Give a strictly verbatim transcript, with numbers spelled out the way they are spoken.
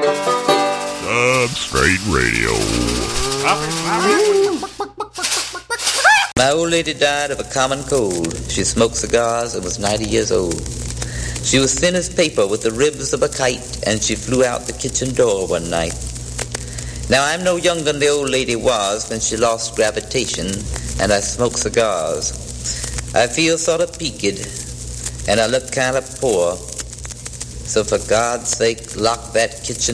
Substrate Radio. My old lady died of a common cold. She smoked cigars and was ninety years old. She was thin as paper with the ribs of a kite, and she flew out the kitchen door one night. Now, I'm no younger than the old lady was when she lost gravitation, and I smoke cigars. I feel sort of peaked, and I look kind of poor. So for God's sake, lock that kitchen